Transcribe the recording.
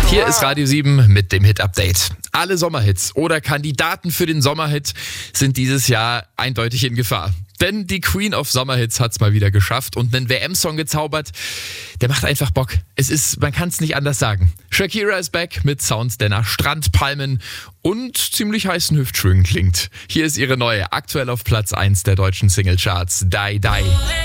Hier ist Radio 7 mit dem Hit-Update. Alle Sommerhits oder Kandidaten für den Sommerhit sind dieses Jahr eindeutig in Gefahr. Denn die Queen of Sommerhits hat's mal wieder geschafft und einen WM-Song gezaubert. Der macht einfach Bock. Man kann es nicht anders sagen. Shakira ist back mit Sounds, der nach Strand, Palmen und ziemlich heißen Hüftschwüngen klingt. Hier ist ihre neue, aktuell auf Platz 1 der deutschen Singlecharts, Die Die.